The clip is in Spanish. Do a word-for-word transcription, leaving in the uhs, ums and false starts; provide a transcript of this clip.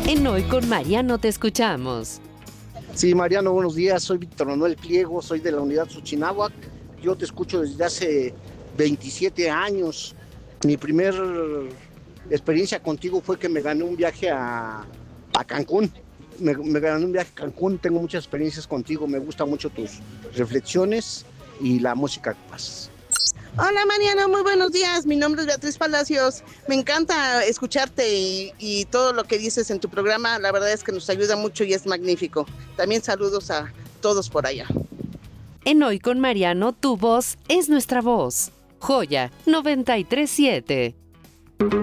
En Hoy con Mariano te escuchamos. Sí, Mariano, buenos días. Soy Víctor Manuel Pliego, soy de la unidad Xochináhuac. Yo te escucho desde hace veintisiete años. Mi primer experiencia contigo fue que me gané un viaje a, a Cancún. Me, me gané un viaje a Cancún. Tengo muchas experiencias contigo. Me gustan mucho tus reflexiones y la música que pasas. Hola Mariano, muy buenos días. Mi nombre es Beatriz Palacios. Me encanta escucharte y, y todo lo que dices en tu programa. La verdad es que nos ayuda mucho y es magnífico. También saludos a todos por allá. En Hoy con Mariano, tu voz es nuestra voz. Joya noventa y tres punto siete.